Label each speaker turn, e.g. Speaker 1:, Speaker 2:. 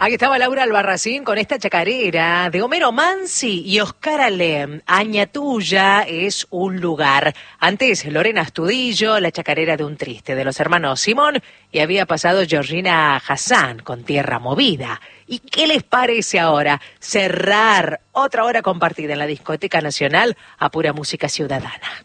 Speaker 1: Aquí estaba Laura Albarracín con esta chacarera de Homero Mansi y Oscar Alem. Añatuya es un lugar. Antes Lorena Astudillo, la chacarera de un triste, de los hermanos Simón, y había pasado Georgina Hassan con Tierra Movida. ¿Y qué les parece ahora cerrar otra hora compartida en la Discoteca Nacional a pura música ciudadana?